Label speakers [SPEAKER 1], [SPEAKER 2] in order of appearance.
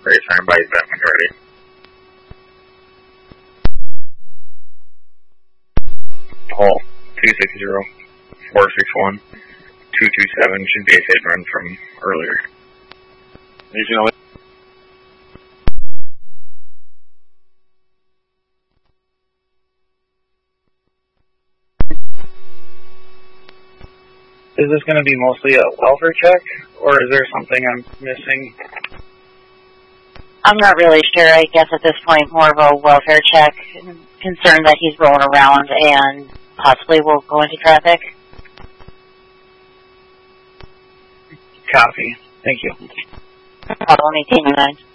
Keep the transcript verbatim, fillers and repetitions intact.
[SPEAKER 1] Great, sorry, by that when you're ready. Hall two six zero, four six one, two two seven should be a hit and run from earlier.
[SPEAKER 2] You know it.
[SPEAKER 3] Is this going to be mostly a welfare check, or is there something I'm missing?
[SPEAKER 4] I'm not really sure. I guess at this point, more of a welfare check. Concerned that he's rolling around and possibly will go into traffic.
[SPEAKER 3] Copy. Thank you.
[SPEAKER 4] Problem eighteen oh nine.